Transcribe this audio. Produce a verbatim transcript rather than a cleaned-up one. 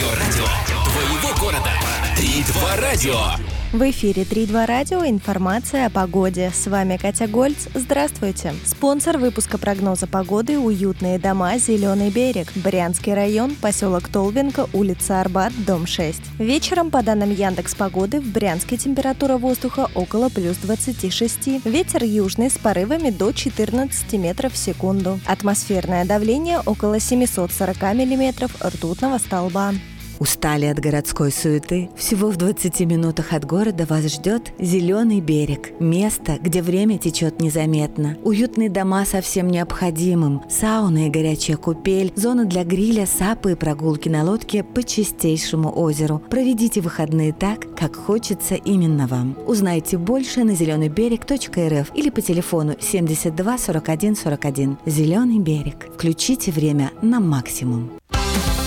радио твоего города. три два радио. В эфире три два радио. Информация о погоде. С вами Катя Гольц. Здравствуйте. Спонсор выпуска прогноза погоды — уютные дома «Зеленый берег». Брянский район, поселок Толвинка, улица Арбат, дом шесть. Вечером, по данным Яндекс.Погоды, в Брянске температура воздуха около плюс двадцати шести. Ветер южный с порывами до четырнадцати метров в секунду. Атмосферное давление около семьсот сорок миллиметров ртутного столба. Устали от городской суеты? Всего в двадцати минутах от города вас ждет «Зеленый берег». Место, где время течет незаметно. Уютные дома со всем необходимым. Сауна и горячая купель. Зона для гриля, сапы и прогулки на лодке по чистейшему озеру. Проведите выходные так, как хочется именно вам. Узнайте больше на зеленый берег точка эр эф или по телефону семьдесят два сорок один сорок один. «Зеленый берег». Включите время на максимум.